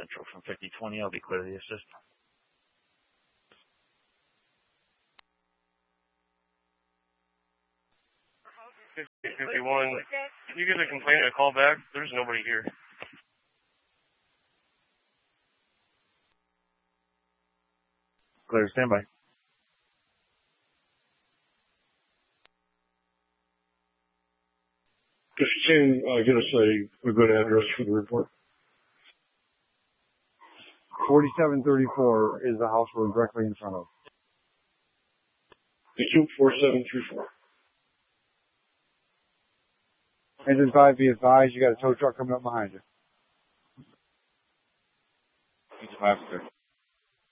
Central from 5020. I'll be clear to assist. 5051. Can you get a complaint and a call back? There's nobody here. Clear, standby. If you can get us a good address for the report. 4734 is the house we're directly in front of. Thank you. 4734. Engine 5, be advised, you got a tow truck coming up behind you. Engine 5, clear.